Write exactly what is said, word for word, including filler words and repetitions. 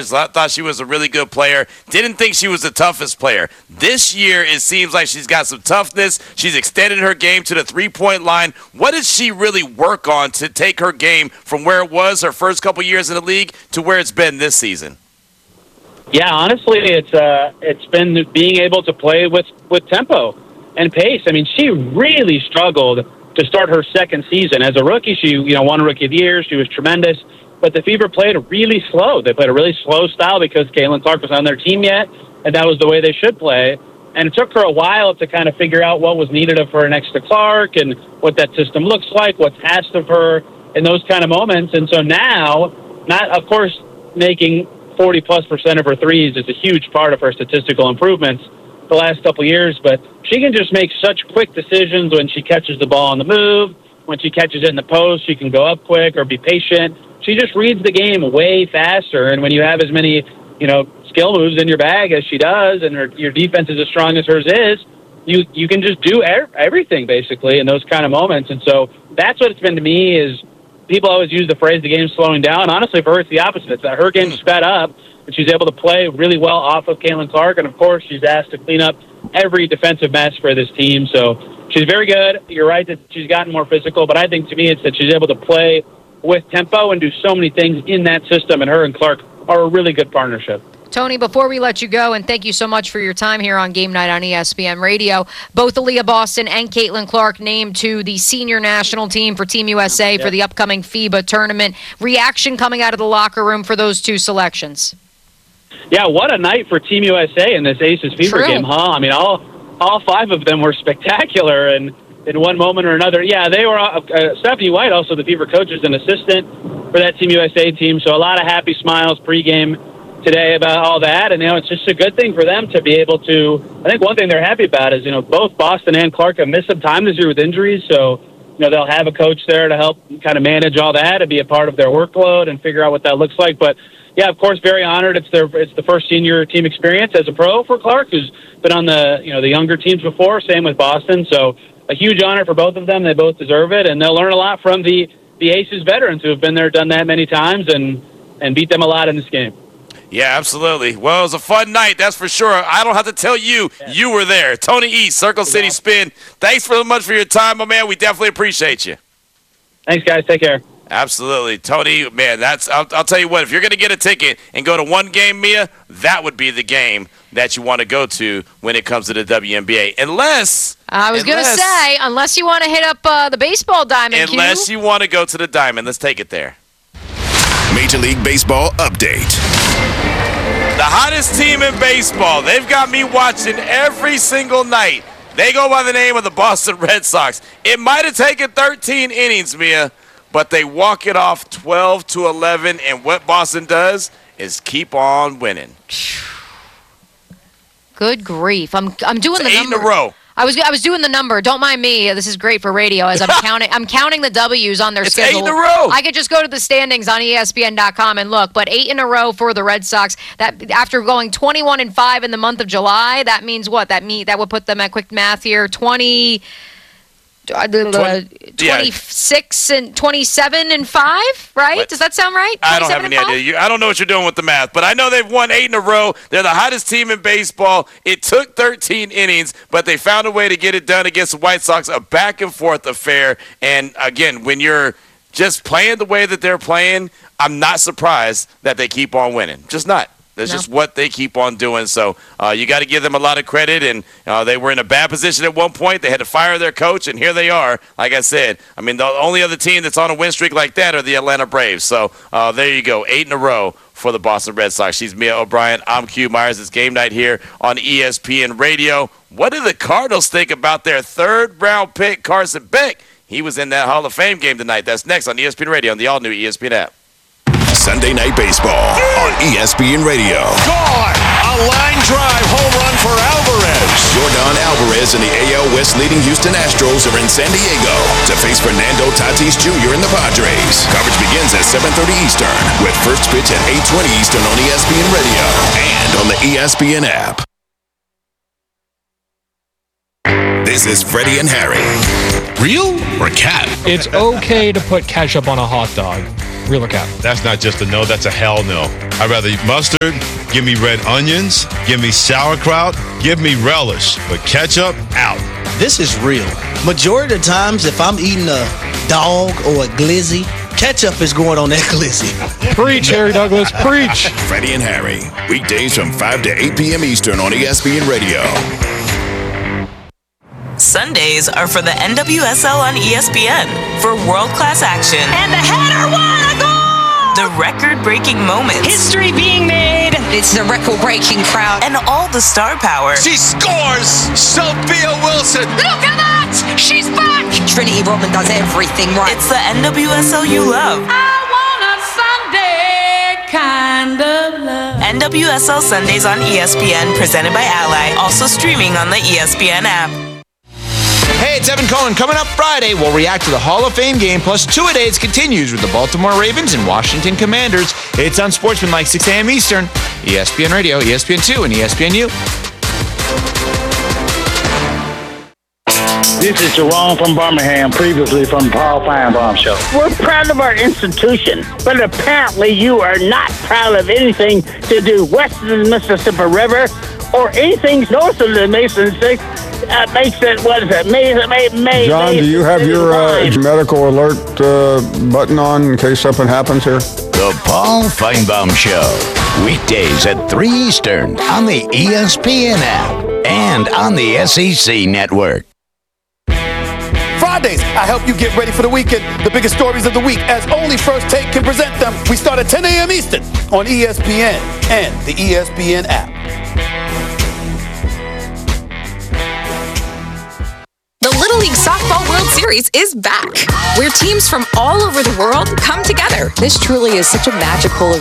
years. I thought she was a really good player. Didn't think she was the toughest player. This year, it seems like she's got some toughness. She's extended her game to the three-point line. What did she really work on to take her game from where it was her first couple years in the league to where it's been this season? Yeah, honestly, it's uh, it's been being able to play with, with tempo and pace. I mean, she really struggled to start her second season. As a rookie, she you know won Rookie of the Year. She was tremendous. But the Fever played really slow. They played a really slow style because Caitlin Clark was on their team yet, and that was the way they should play. And it took her a while to kind of figure out what was needed of her next to Clark and what that system looks like, what's asked of her in those kind of moments. And so now, not of course, making forty-plus percent of her threes is a huge part of her statistical improvements the last couple of years, but she can just make such quick decisions when she catches the ball on the move. When she catches it in the post, she can go up quick or be patient. She just reads the game way faster, and when you have as many, you know, skill moves in your bag as she does, and her, your defense is as strong as hers is, you you can just do er- everything basically in those kind of moments. And so that's what it's been to me. Is people always use the phrase the game's slowing down. Honestly, for her, it's the opposite. It's that her game sped up, and she's able to play really well off of Caitlin Clark. And of course, she's asked to clean up every defensive mess for this team. So she's very good. You're right that she's gotten more physical, but I think to me it's that she's able to play with tempo and do so many things in that system, and her and Clark are a really good partnership. Tony, before we let you go, and thank you so much for your time here on Game Night on E S P N Radio, both Aaliyah Boston and Caitlin Clark named to the senior national team for Team U S A yep. for the upcoming FIBA tournament. Reaction coming out of the locker room for those two selections? Yeah, what a night for Team U S A in this Aces Fever game, huh? I mean, all all five of them were spectacular, and in one moment or another. Yeah, they were, uh, Stephanie White, also the Fever coach, is an assistant for that Team U S A team, so a lot of happy smiles pregame today about all that, and, you know, it's just a good thing for them to be able to, I think one thing they're happy about is, you know, both Boston and Clark have missed some time this year with injuries, so, you know, they'll have a coach there to help kind of manage all that and be a part of their workload and figure out what that looks like. But, yeah, of course, very honored. It's their it's the first senior team experience as a pro for Clark, who's been on the, you know, the younger teams before, same with Boston, so a huge honor for both of them. They both deserve it, and they'll learn a lot from the, the Aces veterans who have been there, done that many times, and, and beat them a lot in this game. Yeah, absolutely. Well, it was a fun night, that's for sure. I don't have to tell you, yeah. you were there. Tony East, Circle City yeah. Spin. Thanks very much for your time, my man. We definitely appreciate you. Thanks, guys. Take care. Absolutely. Tony, man, that's I'll, I'll tell you what, if you're going to get a ticket and go to one game, Mia, that would be the game that you want to go to when it comes to the W N B A. Unless... I was going to say, unless you want to hit up uh, the baseball diamond, Unless Q. you want to go to the diamond. Let's take it there. Major League Baseball update. The hottest team in baseball. They've got me watching every single night. They go by the name of the Boston Red Sox. It might have taken thirteen innings, Mia, but they walk it off twelve to eleven, and what Boston does is keep on winning. Good grief. I'm I'm doing it's the eight number. in a row. I was I was doing the number. Don't mind me. This is great for radio as I'm counting I'm counting the W's on their it's schedule. Eight in a row. I could just go to the standings on E S P N dot com and look, but eight in a row for the Red Sox. That after going twenty-one and five in the month of July, that means what? That mean that would put them at quick math here twenty Uh, twenty-six yeah. and twenty-seven and five, right? What? Does that sound right? I don't have any idea. You, I don't know what you're doing with the math, but I know they've won eight in a row. They're the hottest team in baseball. It took thirteen innings, but they found a way to get it done against the White Sox, a back and forth affair. And again, when you're just playing the way that they're playing, I'm not surprised that they keep on winning. Just not. That's no. just what they keep on doing. So uh, you got to give them a lot of credit. And uh, they were in a bad position at one point. They had to fire their coach, and here they are. Like I said, I mean, the only other team that's on a win streak like that are the Atlanta Braves. So uh, there you go, eight in a row for the Boston Red Sox. She's Mia O'Brien. I'm Q Myers. It's game night here on E S P N Radio. What do the Cardinals think about their third-round pick, Carson Beck? He was in that Hall of Fame game tonight. That's next on E S P N Radio on the all-new E S P N app. Sunday Night Baseball on E S P N Radio. Gone! A line drive home run for Alvarez. Yordan Alvarez and the A L West leading Houston Astros are in San Diego to face Fernando Tatis Junior and the Padres. Coverage begins at seven thirty Eastern with first pitch at eight twenty Eastern on E S P N Radio and on the E S P N app. This is Freddie and Harry. Real or cat? It's okay to put ketchup on a hot dog. Real or cap? That's not just a no, that's a hell no. I'd rather eat mustard, give me red onions, give me sauerkraut, give me relish. But ketchup, out. This is real. Majority of the times, if I'm eating a dog or a glizzy, ketchup is going on that glizzy. Preach, Harry Douglas, preach. Freddie and Harry, weekdays from five to eight p.m. Eastern on E S P N Radio. Sundays are for the N W S L on E S P N for world-class action. And the header won a goal! The record-breaking moments. History being made. It's the record-breaking crowd. And all the star power. She scores! Sophia Wilson! Look at that! She's back! Trinity Rodman does everything right. It's the N W S L you love. I want a Sunday kind of love. N W S L Sundays on E S P N, presented by Ally. Also streaming on the E S P N app. Hey, it's Evan Cohen. Coming up Friday, we'll react to the Hall of Fame game, plus two-a-days continues with the Baltimore Ravens and Washington Commanders. It's on Sportsmanlike, six a.m. Eastern, E S P N Radio, E S P N two, and E S P N U. This is Jerome from Birmingham, previously from the Paul Feinbaum Show. We're proud of our institution, but apparently you are not proud of anything to do west of the Mississippi River or anything north of the Mason Six. Uh, makes it, what is it? Mason, Mason, Mason, John, do you have your uh, medical alert uh, button on in case something happens here? The Paul Feinbaum Show. Weekdays at three Eastern on the E S P N app and on the S E C network. Fridays, I help you get ready for the weekend. The biggest stories of the week, as only First Take can present them. We start at ten a.m. Eastern on E S P N and the E S P N app. The Little League Softball World Series is back, where teams from all over the world come together. This truly is such a magical